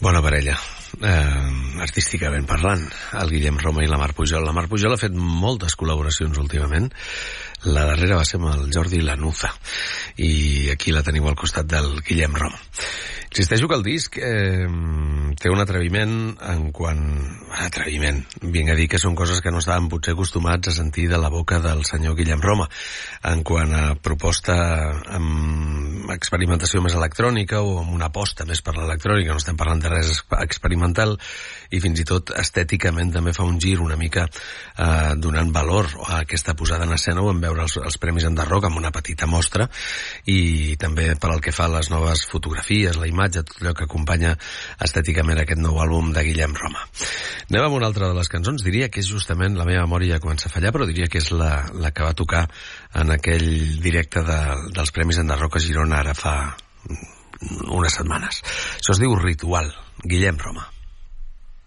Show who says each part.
Speaker 1: Bona parella, artísticament parlant, el Guillem Roma i la Mar Pujol. La Mar Pujol ha fet moltes col·laboracions últimament. La darrera va ser amb el Jordi Lanuza i aquí la teniu al costat del Guillem Roma. Insisteixo que el disc té un atreviment en quant... Atreviment, vinc a dir que són coses que no estàvem potser acostumats a sentir de la boca del senyor Guillem Roma, en quant a proposta amb experimentació més electrònica o amb una aposta més per l'electrònica. No estem parlant de res experimental, i fins i tot estèticament també fa un gir una mica donant valor a aquesta posada en escena. Ho vam veure els Premis Enderrock amb una petita mostra, i també per al que fa a les noves fotografies, la imatge, tot allò que acompanya estèticament aquest nou àlbum de Guillem Roma. Anem amb una altra de les cançons. Diria que és justament, la meva memòria ja comença a fallar, però diria que és la que va tocar en aquell directe dels Premis Enderrock a Girona ara fa unes setmanes. Això es diu Ritual, Guillem Roma.